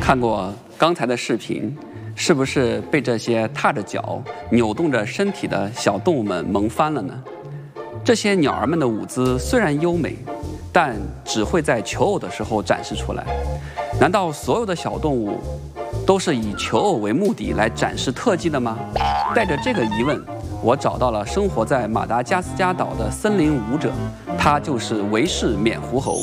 看过刚才的视频，是不是被这些踏着脚、扭动着身体的小动物们萌翻了呢？这些鸟儿们的舞姿虽然优美，但只会在求偶的时候展示出来。难道所有的小动物都是以求偶为目的来展示特技的吗？带着这个疑问，我找到了生活在马达加斯加岛的森林舞者，他就是维氏缅狐猴。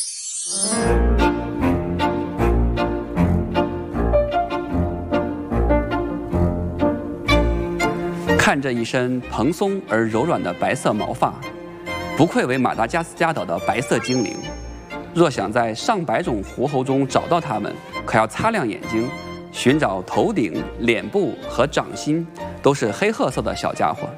看着一身蓬松而柔软的白色毛发，不愧为马达加斯加岛的白色精灵。若想在上百种狐猴中找到它们，可要擦亮眼睛，寻找头顶、脸部和掌心都是黑褐色的小家伙。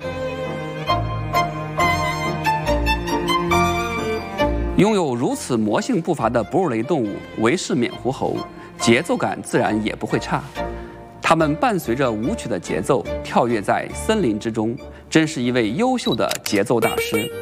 拥有如此魔性步伐的哺乳类动物维氏缅狐猴，节奏感自然也不会差。它们伴随着舞曲的节奏跳跃在森林之中，真是一位优秀的节奏大师。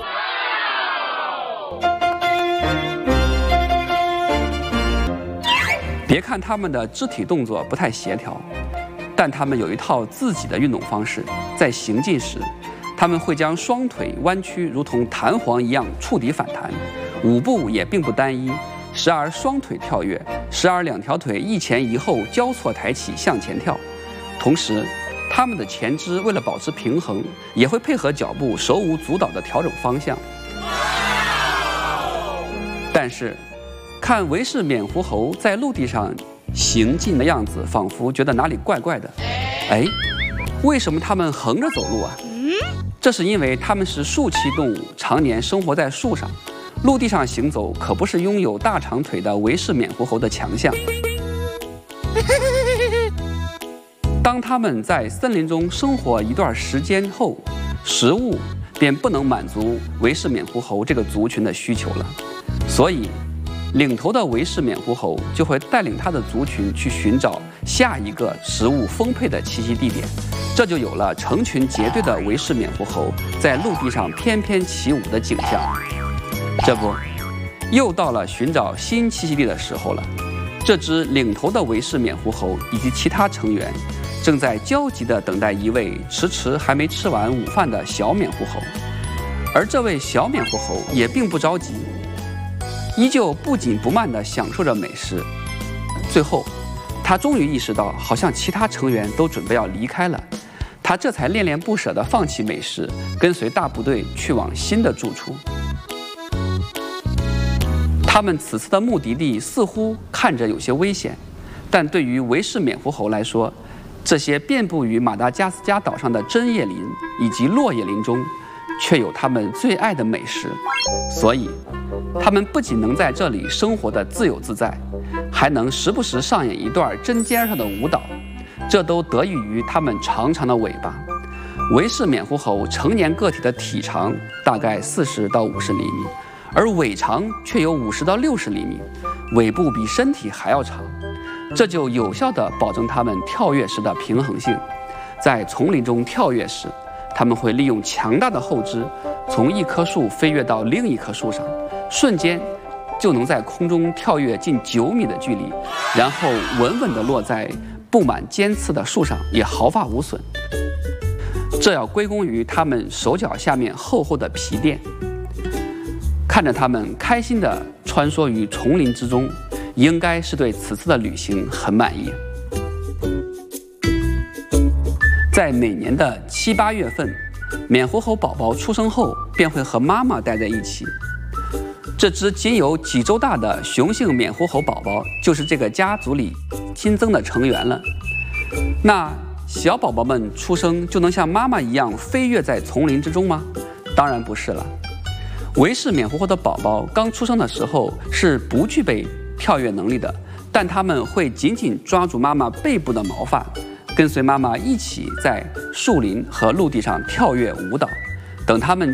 别看它们的肢体动作不太协调，但它们有一套自己的运动方式。在行进时，它们会将双腿弯曲，如同弹簧一样触底反弹。舞步也并不单一，时而双腿跳跃，时而两条腿一前一后交错抬起向前跳。同时，它们的前肢为了保持平衡，也会配合脚步手舞足蹈地调整方向。但是，看维氏缅狐猴在陆地上行进的样子，仿佛觉得哪里怪怪的。哎，为什么它们横着走路啊？这是因为它们是树栖动物，常年生活在树上。陆地上行走可不是拥有大长腿的维氏缅狐猴的强项。当它们在森林中生活一段时间后，食物便不能满足维氏缅狐猴这个族群的需求了。所以，领头的维氏缅狐猴就会带领它的族群去寻找下一个食物丰沛的栖息地点。这就有了成群结队的维氏缅狐猴在陆地上翩翩起舞的景象。这不，又到了寻找新栖息地的时候了。这只领头的维氏缅狐猴以及其他成员正在焦急地等待一位迟迟还没吃完午饭的小缅狐猴，而这位小缅狐猴也并不着急，依旧不紧不慢地享受着美食。最后，他终于意识到，好像其他成员都准备要离开了，他这才恋恋不舍地放弃美食，跟随大部队去往新的住处。他们此次的目的地似乎看着有些危险，但对于维氏缅狐猴来说，这些遍布于马达加斯加岛上的针叶林以及落叶林中，却有他们最爱的美食。所以，他们不仅能在这里生活得自由自在，还能时不时上演一段针尖上的舞蹈，这都得益于他们长长的尾巴。维氏缅狐猴成年个体的体长大概40到50厘米，而尾长却有50到60厘米，尾部比身体还要长，这就有效地保证它们跳跃时的平衡性。在丛林中跳跃时，它们会利用强大的后肢，从一棵树飞跃到另一棵树上，瞬间就能在空中跳跃近9米的距离，然后稳稳地落在布满尖刺的树上，也毫发无损。这要归功于它们手脚下面厚厚的皮垫。看着它们开心地穿梭于丛林之中，应该是对此次的旅行很满意。在每年的7、8月份，缅狐猴宝宝出生后便会和妈妈待在一起。这只仅有几周大的雄性缅狐猴宝宝就是这个家族里新增的成员了。那小宝宝们出生就能像妈妈一样飞跃在丛林之中吗？当然不是了。维氏缅狐猴的宝宝刚出生的时候是不具备跳跃能力的，但他们会紧紧抓住妈妈背部的毛发，跟随妈妈一起在树林和陆地上跳跃舞蹈。等他们